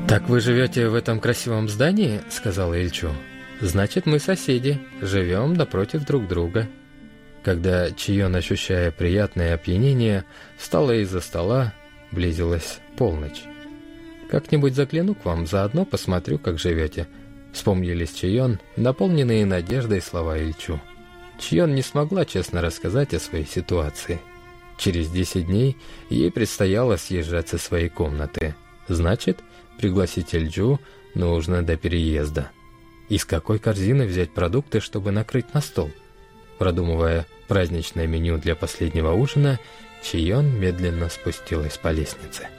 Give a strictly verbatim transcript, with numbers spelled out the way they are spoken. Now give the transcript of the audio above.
«Так вы живете в этом красивом здании?» — сказала Ильчу. «Значит, мы соседи, живем напротив друг друга». Когда Чион, ощущая приятное опьянение, встала из-за стола, близилась полночь. «Как-нибудь загляну к вам, заодно посмотрю, как живете», — вспомнились Чион, наполненные надеждой слова Ильчу. Чион не смогла честно рассказать о своей ситуации. Через десять дней ей предстояло съезжать со своей комнаты. Значит, пригласить Ильчу нужно до переезда. Из какой корзины взять продукты, чтобы накрыть на стол? Продумывая праздничное меню для последнего ужина, Чион медленно спустилась по лестнице.